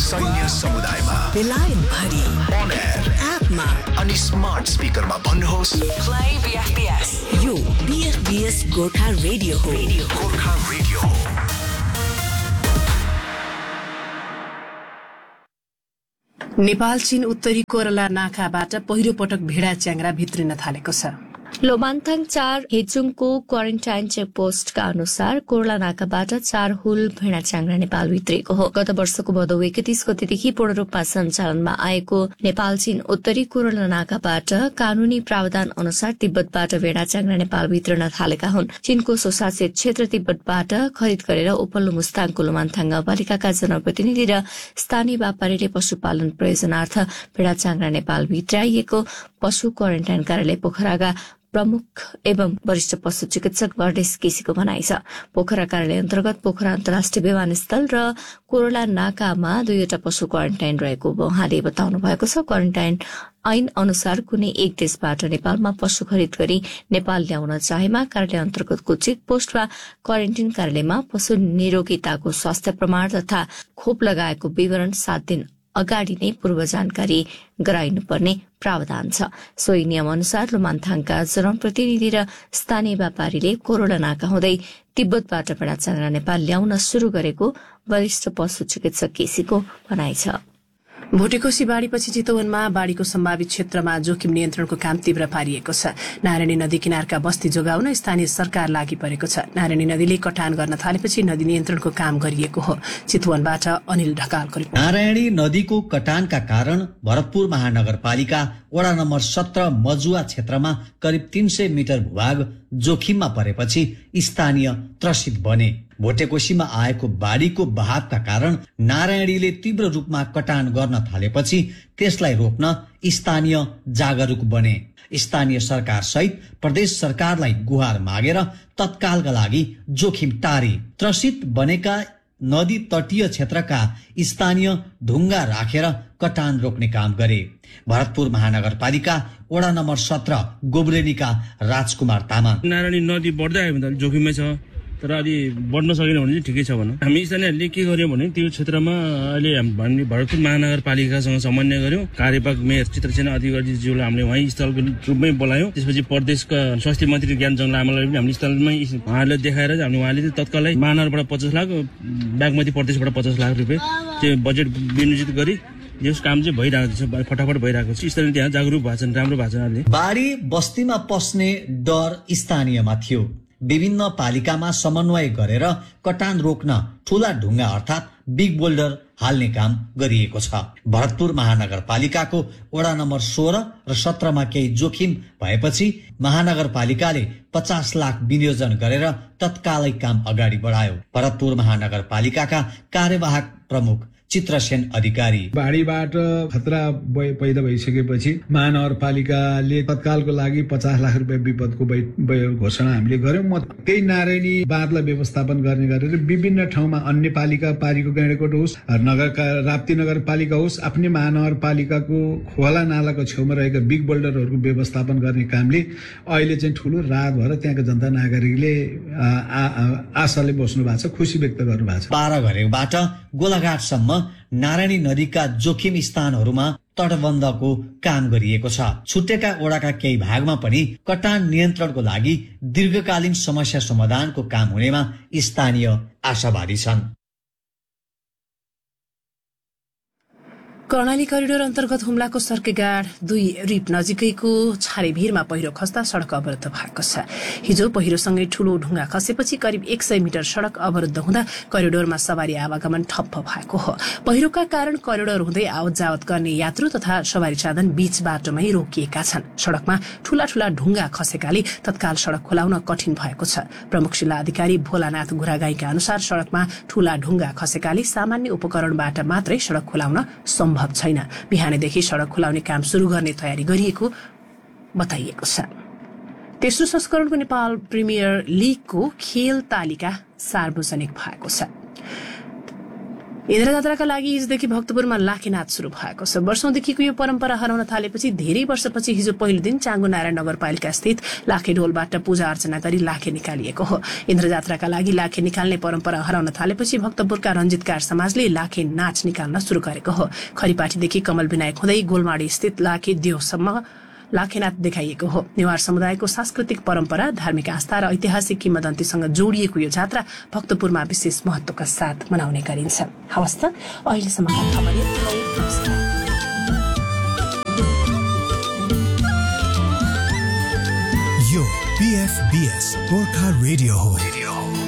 सैन्य समुदायमा बेलायत भरि on air एपमा अनि स्मार्ट स्पिकरमा भन्नुहोस् प्ले बीएफबीएस। यो बीएफबीएस गोर्खा रेडियो हो। गोर्खा रेडियो हो। नेपाल चीन उत्तरी कोरला नाकाबाट पहिलो पटक भेडा च्याङ्ग्रा भित्रिन थालेको छ। लोमान्थाङ 4 हेचुङको क्वारेन्टाइन चेकपोस्टका अनुसार कोरला नाकाबाट 4 हुल भेडा च्याङ्ग्रा नेपाल भित्रिएको हो। गत वर्षको भदौ 31 गतेदेखि पूर्ण रूपमा सञ्चालनमा आएको नेपाल चीन उत्तरी कोरला नाकाबाट कानूनी प्रावधान अनुसार तिब्बतबाट भेडा च्याङ्ग्रा नेपाल भित्रन थालेका हुन्। चीनको स्वशासित क्षेत्र तिब्बतबाट खरिद गरेर उपल्लो मुस्ताङको लोमान्थाङ गाउँपालिकाका जनप्रतिनिधि र स्थानीय व्यापारीले पशुपालन प्रयोजनार्थ भेडा च्याङ्ग्रा नेपाल भित्राइएको पशु क्वारेन्टाइन कार्यालय पोखराका प्रमुख एवं वरिष्ठ पशु चिकित्सक गणेश केसीको भनाइ छ। पोखरा कार्यालय अन्तर्गत पोखरा अन्तर्राष्ट्रिय विमानस्थल र कोरला नाकामा 2वटा पशु क्वारेन्टाइन रहेको उहाँले बताउनु भएको छ। क्वारेन्टाइन ऐन अनुसार कुनै एक देशबाट नेपालमा पशु खरिद गरी नेपाल ल्याउन चाहेमा कार्यालय अन्तर्गतको चेकपोस्ट वा क्वारेन्टाइन कार्यालयमा पशु निरोगिताको स्वास्थ्य प्रमाण तथा खोप लगाएको विवरण 7 दिन अगाडि नै पूर्व जानकारी गराइनुपर्ने प्रावधान छ। सोही नियम अनुसार लोमान्थाङका जनप्रतिनिधि र स्थानीय व्यापारीले कोरोला नाका हुँदै तिब्बतबाट भेडा च्याङ्ग्रा नेपाल ल्याउन शुरू गरेको वरिष्ठ पशु चिकित्सक केसीको भनाइ छ। भोटेकोशी बाढ़ीपछि चितवनमा बाढ़ीको सम्भावित क्षेत्रमा जोखिम नियन्त्रणको काम तीव्र पारिएको छ। नारायणी नदी किनारका बस्ती जोगाउन स्थानीय सरकार लागि परेको छ। नारायणी नदीले कटान गर्न थालेपछि नदी नियन्त्रणको काम गरिएको हो। चितवनबाट अनिल ढकालको रिपोर्ट। नारायणी नदीको कटानका कारण भरतपुर महानगरपालिका वडा नम्बर 17 मजुवा क्षेत्रमा करिब 300 मिटर भूभाग जोखिममा परेपछि स्थानीय त्रसित बने। भोटेकोशीमा आएको बाढ़ीको बहावका कारण नारायणीले तीव्र रूपमा कटान गर्न थालेपछि त्यसलाई रोक्न स्थानीय जागरूक बने। स्थानीय सरकार सहित प्रदेश सरकारलाई गुहार मागेर तत्कालका लागि जोखिम टारे। त्रसित बनेका नदी तटीय क्षेत्रका स्थानीय ढुङ्गा राखेर कटान रोक्ने काम गरे। भरतपुर महानगरपालिका वडा नम्बर 17 गोब्रेनीका राजकुमार तामाङ। नारायणी नदी बढ्दै आयो भने त जोखिममै छ, तर अलि बढ्न सकेन भने चाहिँ ठिकै छ भनौँ। हामी स्थानीयहरूले के गर्यौँ भने त्यो क्षेत्रमा अहिले हामीले भरतपुर महानगरपालिकासँग समन्वय गर्यौँ। कार्यपालक मेयर चित्रसेन अधिकारीज्यूलाई हामीले वहीँ स्थलको रूपमै बोलायौँ। त्यसपछि प्रदेशका स्वास्थ्य मन्त्री ज्ञानचङ लामालाई पनि हामीले स्थलमै उहाँहरूले देखाएर हामीले उहाँले तत्कालै महानगरबाट 50 लाख, बागमती प्रदेशबाट 50 लाख रुपियाँ त्यो बजेट विनियोजित गरी यस काम चाहिँ भइरहेको छ, फटाफट भइरहेको छ। स्थानीय त्यहाँ जागरुक भएको छन्, राम्रो भएको छ। बाढी बस्तीमा पस्ने डर स्थानीयमा थियो। विभिन्न पालिकामा समन्वय गरेर कटान रोक्न ठूला ढुङ्गा अर्थात बिग बोल्डर हाल्ने काम गरिएको छ। भरतपुर महानगरपालिकाको वडा नम्बर 16 र 17 मा केही जोखिम भएपछि महानगरपालिकाले 50 लाख विनियोजन गरेर तत्कालै काम अगाडि बढायो। भरतपुर महानगरपालिकाका कार्यवाहक प्रमुख चित्रसेन अधिकारी। बाढीबाट खतरा पैदा भइसकेपछि महानगरपालिकाले तत्कालको लागि 50 लाख रुपियाँ विपदको घोषणा हामीले गर्यौं। म त्यही नारायणी बाँधलाई व्यवस्थापन गर्ने गरेर विभिन्न ठाउँमा अन्य पालिका पारीको गैँडाकोट होस्, राप्ती नगरपालिका होस्, आफ्नै महानगरपालिकाको खोला नालाको छेउमा रहेका बिग बोल्डरहरूको व्यवस्थापन गर्ने कामले अहिले चाहिँ ठूलो राहत भएर त्यहाँका जनता नागरिकले आशाले बस्नु भएको छ, खुसी व्यक्त गर्नु भएको छ। 12 घरेबाट गोलाघाटसम्म नारायणी नदीका जोखिम स्थानहरूमा तटबन्धको काम गरिएको छ। छुटेका ओडाका केही भागमा पनि कटान नियन्त्रणको लागि दीर्घकालीन समस्या समाधानको काम हुनेमा स्थानीय आशावादी छन्। कर्णाली करिडोर अन्तर्गत हुम्लाको सर्केगाड 2 रिप नजिकैको छारेभिरमा पहिरो खस्दा सड़क अवरुद्ध भएको छ। हिजो पहिरोसँगै ठूलो ढुङ्गा खसेपछि करिब 100 मिटर सड़क अवरुद्ध हुँदा करिडोरमा सवारी आवागमन ठप्प भएको हो। पहिरोका कारण करिडोर हुँदै आवत जावत गर्ने यात्रु तथा सवारी साधन बीच बाटोमै रोकिएका छन्। सड़कमा ठूला ठूला ढुङ्गा खसेकाले तत्काल सड़क खोलाउन कठिन भएको छ। प्रमुख जिल्ला अधिकारी भोलानाथ गुरागाईका अनुसार सड़कमा ठूला ढुङ्गा खसेकाले सामान्य उपकरणबाट मात्रै सड़क खोलाउन सम्भव छैन। बिहानैदेखि सड़क खोलाउने काम शुरू गर्ने तयारी गरिएको बताइएको छ। तेस्रो संस्करणको नेपाल प्रिमियर लीगको खेल तालिका सार्वजनिक भएको छ। इन्द्रजात्राका लागि हिजोदेखि भक्तपुरमा लाखेनाथ सुरु भएको छ। वर्षौंदेखिको यो परम्परा हराउन थालेपछि धेरै वर्षपछि हिजो पहिलो दिन चाँगु नारायण नगरपालिका स्थित लाखे ढोलबाट पूजा अर्चना गरी लाखे निकालिएको हो। इन्द्रजात्राका लागि लाखे निकाल्ने परम्परा हराउन थालेपछि भक्तपुरका रञ्जितकार समाजले लाखे नाच निकाल्न सुरु गरेको हो। खरिपाटीदेखि कमल विनायक हुँदै गोलमाडी स्थित लाखे देवसम्म लाखेनाथ देखाइएको हो। नेवार समुदायको सांस्कृतिक परम्परा, धार्मिक आस्था र ऐतिहासिक किंवदन्तीसँग जोडिएको यो जात्रा भक्तपुरमा विशेष महत्वका साथ मनाउने गरिन्छ। हवस् त, अहिलेसम्मका खबर यति नै। यो PFBS गोर्खा रेडियो हो।